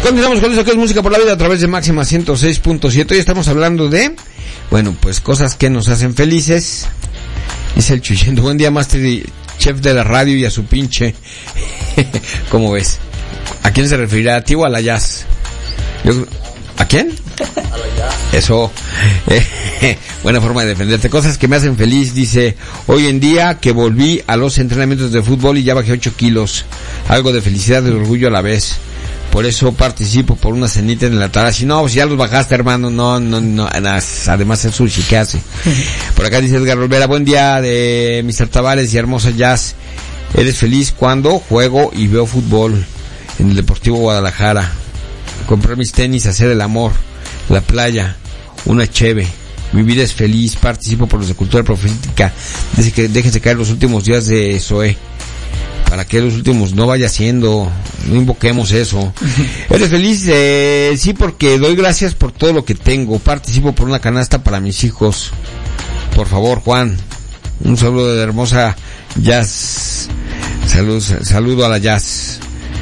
Continuamos con eso que es Música por la Vida a través de Máxima 106.7. Hoy estamos hablando de, bueno, pues cosas que nos hacen felices. Dice el Chuyendo, buen día, Master y chef de la radio y a su pinche. ¿Cómo ves? ¿A quién se referirá? ¿A ti o a la Jazz? ¿A quién? A la Jazz. Eso. Buena forma de defenderte. Cosas que me hacen feliz, dice, hoy en día que volví a los entrenamientos de fútbol y ya bajé 8 kilos. Algo de felicidad y de orgullo a la vez. Por eso participo por una cenita en la Tarashi. No, pues ya los bajaste, hermano. No. Además el sushi, ¿qué hace? Por acá dice Edgar Olvera, buen día de Mr. Tavares y hermosa Jazz. Eres feliz cuando juego y veo fútbol en el Deportivo Guadalajara. Comprar mis tenis, hacer el amor, la playa, una cheve. Mi vida es feliz, participo por los de cultura profética. Dice que déjense caer los últimos días de Zoé. Para que los últimos no vaya siendo, no invoquemos eso. ¿Eres feliz? Sí, porque doy gracias por todo lo que tengo. Participo por una canasta para mis hijos. Por favor, Juan. Un saludo de la hermosa Jazz. Saludo a la Jazz.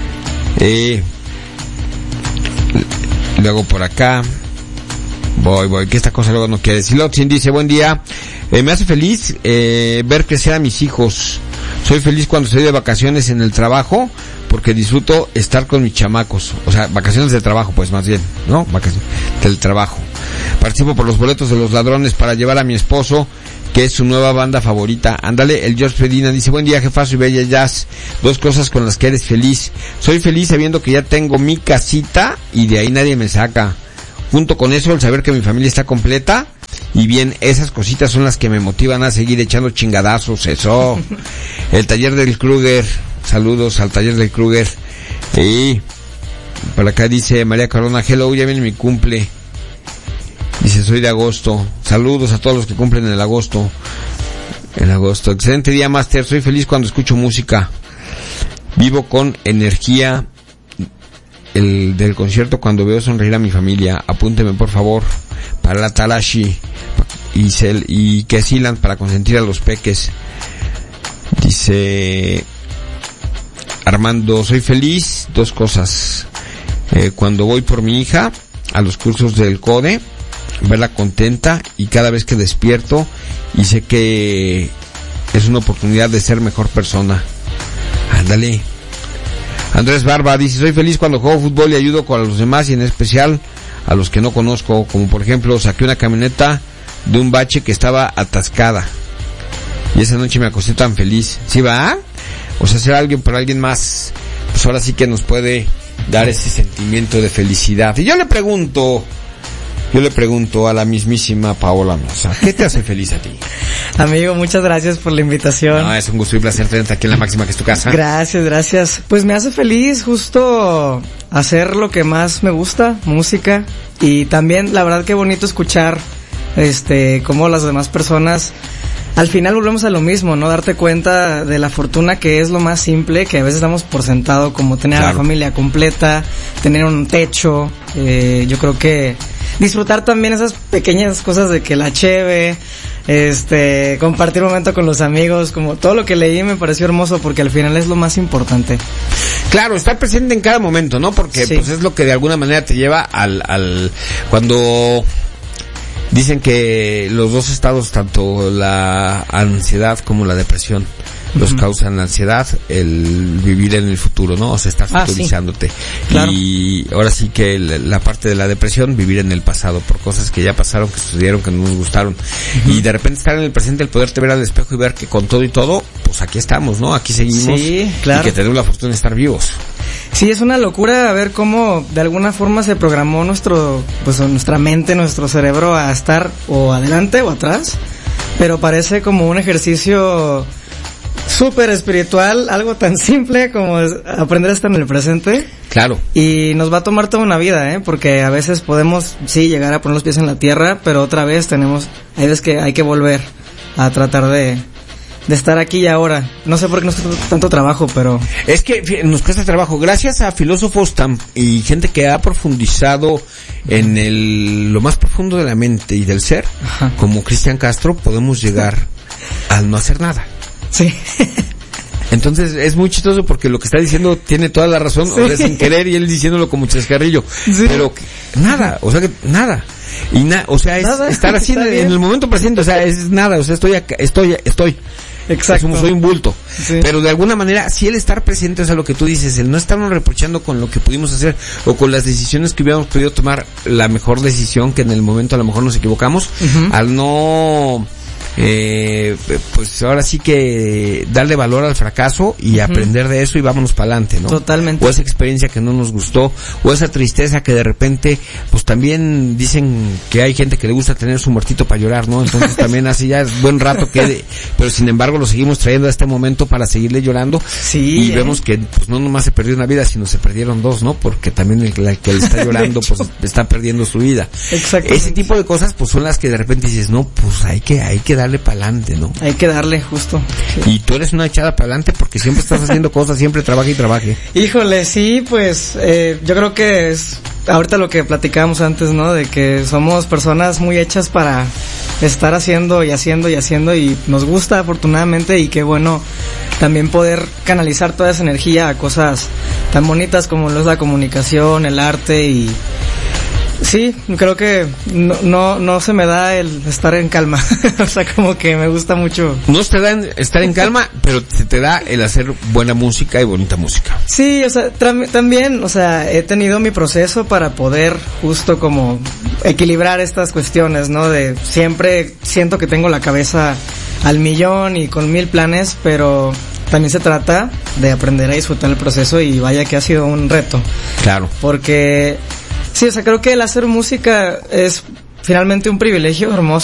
Luego por acá. Voy, que esta cosa luego no quiere decir. Lotzin dice, buen día. Me hace feliz ver crecer a mis hijos. Soy feliz cuando estoy de vacaciones en el trabajo porque disfruto estar con mis chamacos. O sea, vacaciones de trabajo, pues más bien, ¿no? Vacaciones del trabajo. Participo por los boletos de Los Ladrones para llevar a mi esposo, que es su nueva banda favorita. Ándale, el George Medina dice, buen día, jefazo y bella Jazz. 2 cosas con las que eres feliz. Soy feliz sabiendo que ya tengo mi casita y de ahí nadie me saca. Junto con eso, el saber que mi familia está completa. Y bien, esas cositas son las que me motivan a seguir echando chingadazos, eso. El taller del Kruger, saludos al taller del Kruger. Y por acá dice María Corona, hello, ya viene mi cumple. Dice, soy de agosto. Saludos a todos los que cumplen en agosto. Excelente día, Master. Soy feliz cuando escucho música. Vivo con energía del concierto cuando veo sonreír a mi familia. Apúnteme, por favor, para la Tarashi y que silan para consentir a los peques. Dice Armando, soy feliz, 2 cosas. Cuando voy por mi hija a los cursos del CODE, verla contenta y cada vez que despierto y sé que es una oportunidad de ser mejor persona. Ándale. Andrés Barba dice, soy feliz cuando juego fútbol y ayudo con los demás y en especial a los que no conozco, como por ejemplo saqué una camioneta de un bache que estaba atascada y esa noche me acosté tan feliz. ¿Sí va? O sea, ser alguien por alguien más, pues ahora sí que nos puede dar ese sentimiento de felicidad. Y yo le pregunto a la mismísima Paola Moza, ¿qué te hace feliz a ti? Amigo, muchas gracias por la invitación. No, es un gusto y placer tenerte aquí en La Máxima, que es tu casa. Gracias. Pues me hace feliz justo hacer lo que más me gusta, música. Y también, la verdad, qué bonito escuchar, cómo las demás personas, al final volvemos a lo mismo, ¿no? Darte cuenta de la fortuna que es lo más simple, que a veces damos por sentado, como tener a la familia completa, tener un techo. Yo creo que disfrutar también esas pequeñas cosas de que la cheve, compartir un momento con los amigos, como todo lo que leí me pareció hermoso porque al final es lo más importante. Claro, estar presente en cada momento, ¿no? Porque sí, pues es lo que de alguna manera te lleva al cuando dicen que los 2 estados, tanto la ansiedad como la depresión, los causan ansiedad, el vivir en el futuro, ¿no? O sea, estar futurizándote. Sí. Claro. Y ahora sí que la parte de la depresión, vivir en el pasado por cosas que ya pasaron, que sucedieron, que no nos gustaron. Y de repente estar en el presente, el poderte ver al espejo y ver que con todo y todo, pues aquí estamos, ¿no? Aquí seguimos. Sí, claro. Y que tenemos la fortuna de estar vivos. Sí, es una locura ver cómo de alguna forma se programó nuestra mente, nuestro cerebro a estar o adelante o atrás, pero parece como un ejercicio súper espiritual, algo tan simple como aprender a estar en el presente. Claro. Y nos va a tomar toda una vida, porque a veces podemos, sí, llegar a poner los pies en la tierra, pero otra vez hay veces que hay que volver a tratar de estar aquí y ahora. No sé por qué nos cuesta tanto trabajo, pero es que nos cuesta trabajo. Gracias a filósofos y gente que ha profundizado en lo más profundo de la mente y del ser, como Cristian Castro, podemos llegar al no hacer nada. Sí. Entonces es muy chistoso porque lo que está diciendo tiene toda la razón, Sí. o sea, sin querer, y él diciéndolo como chascarrillo. Sí. Pero nada, o sea que nada. Y o sea, es Nada, estar así está en bien. el momento presente, o sea, es nada, o sea, estoy acá, estoy. Exacto. Soy un bulto. Sí. Pero de alguna manera, si el estar presente, o sea, lo que tú dices, el no estarnos reprochando con lo que pudimos hacer o con las decisiones que hubiéramos podido tomar, la mejor decisión, que en el momento a lo mejor nos equivocamos, Ujú. al no, pues ahora sí que darle valor al fracaso y aprender de eso y vámonos para adelante, ¿no? Totalmente. O esa experiencia que no nos gustó, o esa tristeza que de repente, pues también dicen que hay gente que le gusta tener su muertito para llorar, ¿no? Entonces también hace ya buen rato pero sin embargo lo seguimos trayendo a este momento para seguirle llorando. Sí. Y vemos que pues no nomás se perdió una vida, sino se perdieron dos, ¿no? Porque también el que le está llorando pues está perdiendo su vida. Exactamente. Ese tipo de cosas pues son las que de repente dices, no, pues hay que darle para adelante, ¿no? Hay que darle, justo. Sí. Y tú eres una echada para adelante porque siempre estás haciendo cosas, siempre trabaja y trabaje. Híjole, sí, pues yo creo que es ahorita lo que platicábamos antes, ¿no? De que somos personas muy hechas para estar haciendo y haciendo y haciendo, y nos gusta afortunadamente, y qué bueno también poder canalizar toda esa energía a cosas tan bonitas como lo es la comunicación, el arte. Y sí, creo que no se me da el estar en calma. O sea, como que me gusta mucho. No te da estar en calma, pero se te da el hacer buena música y bonita música. Sí, o sea, también, o sea, he tenido mi proceso para poder justo como equilibrar estas cuestiones, ¿no? De siempre siento que tengo la cabeza al millón y con 1000 planes, pero también se trata de aprender a disfrutar el proceso, y vaya que ha sido un reto. Claro. Porque sí, o sea, creo que el hacer música es finalmente un privilegio hermoso.